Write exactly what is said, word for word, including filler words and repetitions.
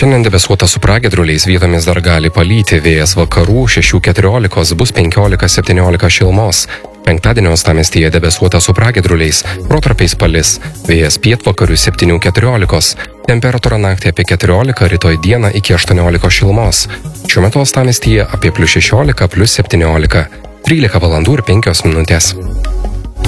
Šiandien debesuota su pragiedruliais, vietomis dar gali palyti, vėjas vakarų šešių keturiolikos, bus penkiolika septyniolika šilumos. Penktadienio uostamiestyje debesuota su pragiedruliais, protarpiais palis, vėjas pietvakarių septynių keturiolikos, temperatūra naktį apie keturiolika, rytoj dieną iki aštuoniolikos šilumos. Šiuo metu uostamiestyje apie plius šešiolika, plius septyniolika, trylika valandų ir penkios minutės.